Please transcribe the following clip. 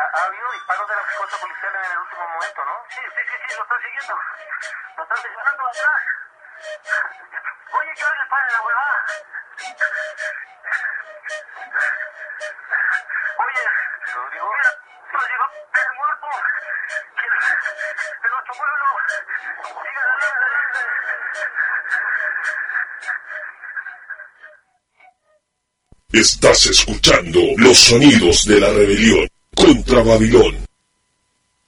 ha habido disparos de las fuerzas policiales en el último momento, ¿no? Sí, lo están siguiendo. Lo están disparando atrás. Oye, que alguien pare la huevada. Oye, Rodrigo. mira, Rodrigo, el muerto. De nuestro pueblo. Sigue adelante. Estás escuchando los sonidos de la rebelión contra Babilón.